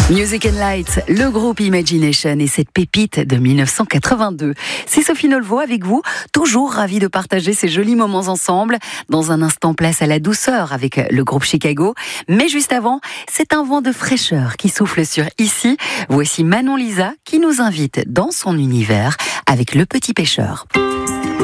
Music and Lights, le groupe Imagination et cette pépite de 1982. C'est Sophie Nolvo avec vous, toujours ravie de partager ces jolis moments ensemble. Dans un instant, place à la douceur avec le groupe Chicago. Mais juste avant, c'est un vent de fraîcheur qui souffle sur Ici. Voici Manon Lisa qui nous invite dans son univers avec Le Petit Pêcheur.